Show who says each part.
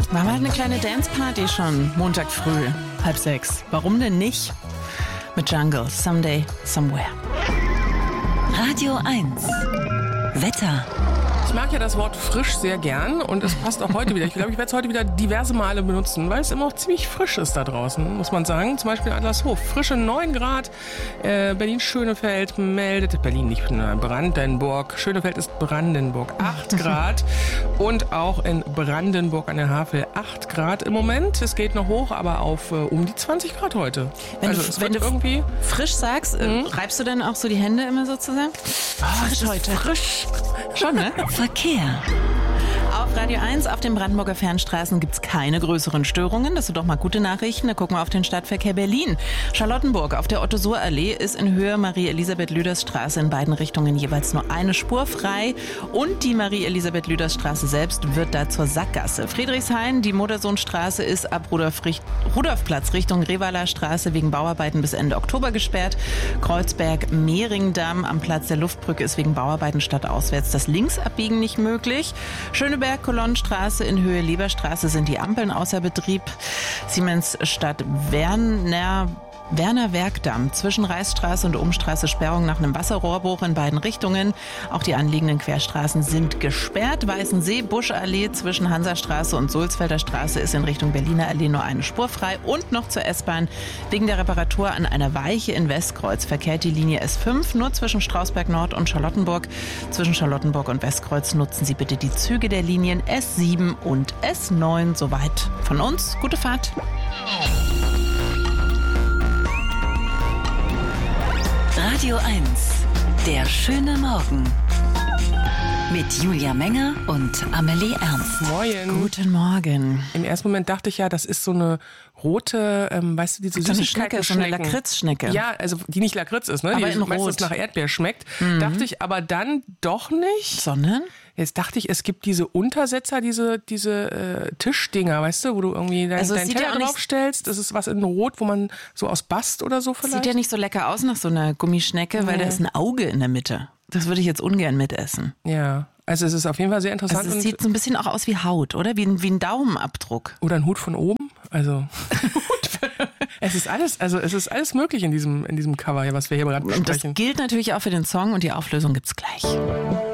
Speaker 1: Machen wir halt eine kleine Dance-Party schon, Montag früh, 5:30. Warum denn nicht? Mit Jungle, Someday, Somewhere.
Speaker 2: Radio 1. Wetter.
Speaker 3: Ich mag ja das Wort frisch sehr gern und es passt auch heute wieder. Ich glaube, ich werde es heute wieder diverse Male benutzen, weil es immer auch ziemlich frisch ist da draußen, muss man sagen. Zum Beispiel Adlershof. Frische 9 Grad. Berlin-Schönefeld meldet, Berlin nicht, Brandenburg. Schönefeld ist Brandenburg. 8 Grad. Und auch in Brandenburg an der Havel 8 Grad im Moment. Es geht noch hoch, aber auf um die 20 Grad heute.
Speaker 1: Wenn du irgendwie frisch sagst, reibst du dann auch so die Hände immer so zusammen?
Speaker 3: Frisch heute. Frisch.
Speaker 1: Schon, ne?
Speaker 2: Verkehr.
Speaker 1: Auf Radio 1 auf den Brandenburger Fernstraßen gibt es keine größeren Störungen. Das sind doch mal gute Nachrichten. Da gucken wir auf den Stadtverkehr Berlin. Charlottenburg auf der Otto-Suhr-Allee ist in Höhe Marie-Elisabeth-Lüders-Straße in beiden Richtungen jeweils nur eine Spur frei. Und die Marie-Elisabeth-Lüders-Straße selbst wird da zur Sackgasse. Friedrichshain, die Modersohnstraße ist ab Rudolfplatz Richtung Revaler Straße wegen Bauarbeiten bis Ende Oktober gesperrt. Kreuzberg-Mehringdamm am Platz der Luftbrücke ist wegen Bauarbeiten stadtauswärts das Linksabbiegen nicht möglich. Schöneberg-Kolonnenstraße in Höhe Leberstraße sind die Ampeln außer Betrieb. Siemensstadt Werner Werkdamm zwischen Reichsstraße und Umstraße Sperrung nach einem Wasserrohrbruch in beiden Richtungen. Auch die anliegenden Querstraßen sind gesperrt. Weißensee, Buschallee zwischen Hansastraße und Sulzfelder Straße ist in Richtung Berliner Allee nur eine Spur frei. Und noch zur S-Bahn. Wegen der Reparatur an einer Weiche in Westkreuz verkehrt die Linie S5 nur zwischen Strausberg Nord und Charlottenburg. Zwischen Charlottenburg und Westkreuz nutzen Sie bitte die Züge der Linien S7 und S9. Soweit von uns. Gute Fahrt.
Speaker 2: Radio 1. Der schöne Morgen. Mit Julia Menger und Amelie Ernst.
Speaker 3: Moin.
Speaker 1: Guten Morgen.
Speaker 3: Im ersten Moment dachte ich ja, das ist so eine rote, weißt du, diese
Speaker 1: so eine Schnecke, so eine Lakritzschnecke.
Speaker 3: Ja, also die nicht Lakritz ist, ne?
Speaker 1: Aber
Speaker 3: die
Speaker 1: in
Speaker 3: meistens
Speaker 1: Rot.
Speaker 3: nach Erdbeer schmeckt. Dachte ich aber dann doch nicht.
Speaker 1: Sondern?
Speaker 3: Jetzt dachte ich, es gibt diese Untersetzer, diese Tischdinger, weißt du, wo du irgendwie deinen Teller draufstellst. Das ist was in Rot, wo man so aus Bast oder so vielleicht.
Speaker 1: Sieht ja nicht so lecker aus nach so einer Gummischnecke, weil da ist ein Auge in der Mitte. Das würde ich jetzt ungern mitessen.
Speaker 3: Ja, also es ist auf jeden Fall sehr interessant.
Speaker 1: Also es sieht so ein bisschen auch aus wie Haut, oder? Wie ein Daumenabdruck.
Speaker 3: Oder ein Hut von oben. Also es ist alles möglich in diesem Cover, was wir hier gerade besprechen.
Speaker 1: Und das gilt natürlich auch für den Song und die Auflösung gibt's gleich.